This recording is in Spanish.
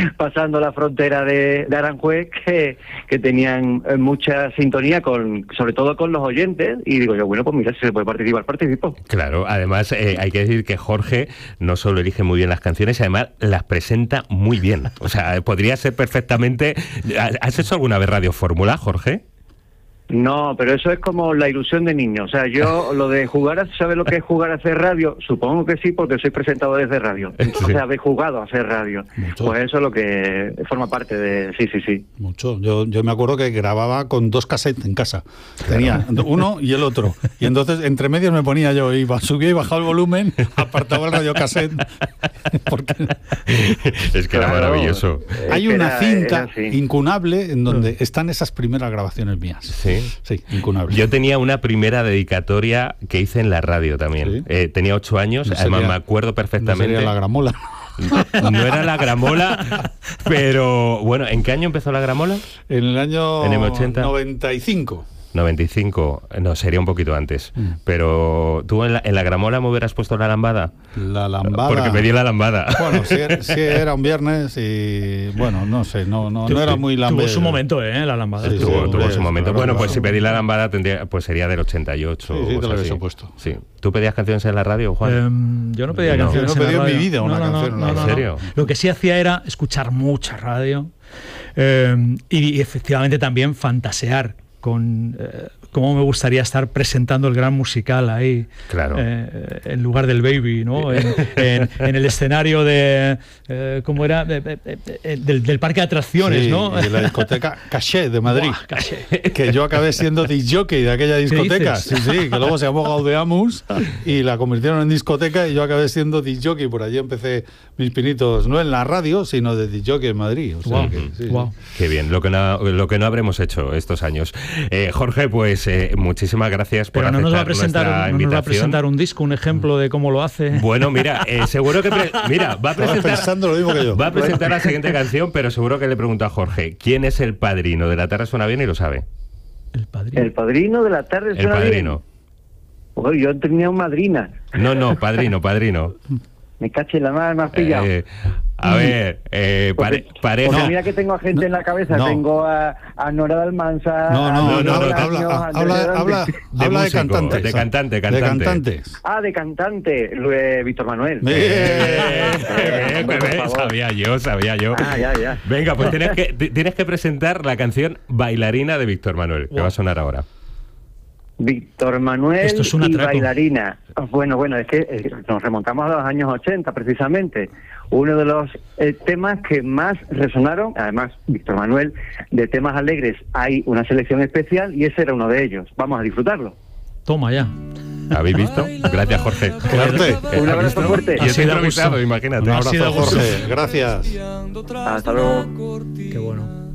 pasando la frontera de Aranjuez, que tenían mucha sintonía, sobre todo con los oyentes, y digo yo, bueno, pues mira, si se puede participar, participo. Claro, además hay que decir que Jorge no solo elige muy bien las canciones, además las presenta muy bien. O sea, podría ser perfectamente... ¿Has hecho alguna vez Radio Fórmula, Jorge? No, pero eso es como la ilusión de niño. O sea, yo lo de jugar, ¿sabes lo que es jugar a hacer radio? Supongo que sí, porque soy presentador desde radio. Entonces, Sí. habéis jugado a hacer radio. Mucho. Pues eso es lo que forma parte de... Sí. Mucho. Yo me acuerdo que grababa con 2 cassettes en casa. Tenía uno y el otro. Y entonces, entre medios me ponía yo, subía y bajaba el volumen, apartaba el radiocassette. Porque Es que era maravilloso. hay una cinta era así. incunable en donde están esas primeras grabaciones mías. Sí, incunable. Yo tenía una primera dedicatoria que hice en la radio también. ¿Sí? Tenía 8 años, No además sería- me acuerdo No perfectamente. sería la gramola. No era la gramola, pero bueno, ¿en qué año empezó la gramola? En el año En el 80. 95. 95, no, sería un poquito antes. Pero tú en la gramola me hubieras puesto la lambada. La lambada. Porque pedí la lambada. Bueno, sí era un viernes y bueno, no sé, no era muy lambero. Tuvo su momento, la lambada. Sí, Tuvo su momento. claro, Bueno, pues claro. si pedí la lambada pues sería del 88. Sí, o te lo cosas habéis así. puesto. Sí. ¿Tú pedías canciones en la radio, Juan? Yo no pedía No. canciones. Yo no en pedí la en mi radio. vida una canción en la radio. ¿En serio? Lo que sí hacía era escuchar mucha radio y efectivamente también fantasear con cómo me gustaría estar presentando el gran musical ahí, Claro. en lugar del Baby, ¿no? En el escenario de ¿cómo era? Del parque de atracciones, Sí, ¿no? y la discoteca Caché de Madrid. Buah, caché. Que yo acabé siendo disjockey de aquella discoteca. dices? Sí, que luego se llamó Gaudeamus y la convirtieron en discoteca y yo acabé siendo disjockey. Por allí empecé mis pinitos, no en la radio, sino de disjockey en Madrid. O sea Guau, que, sí, guau. Qué bien, lo que no habremos hecho estos años. Jorge, pues muchísimas gracias por Pero no nos va a aceptar presentar, nuestra no nos va a invitación. presentar un disco, un ejemplo de cómo lo hace. Bueno, mira, seguro que... va a Estabas presentar... pensando lo mismo que yo. Va a presentar la siguiente canción, pero seguro que le pregunto a Jorge, ¿quién es el padrino de La Tarde Suena Bien? Y lo sabe. El padrino. El padrino de la tarde El suena bien. padrino. Oye, yo tenía un madrina. No, padrino. Me caché la mano, me has pillado. A ver, Porque pareja... mira que tengo a gente en la cabeza. no. Tengo a Nora Dalmanza. No, a Lola habla Años, a Andrés habla Grande. de músico, cantantes. de cantante. De cantantes. Ah, de cantante, Víctor Manuel. Por favor. Sabía yo. Ah, ya. Venga, pues tienes que presentar la canción Bailarina de Víctor Manuel, que va a sonar ahora. Víctor Manuel Esto es un y atraco. Bailarina. Bueno, es que nos remontamos a los años 80 precisamente. Uno de los temas que más resonaron, además, Víctor Manuel, de temas alegres hay una selección especial y ese era uno de ellos. Vamos a disfrutarlo. Toma ya. ¿Habéis visto? Gracias, Jorge. Quedarte. Un abrazo fuerte. Y Así estoy da improvisado, gusto. imagínate. Un Así da abrazo, gusto. Jorge. Gracias. Hasta luego. Qué bueno.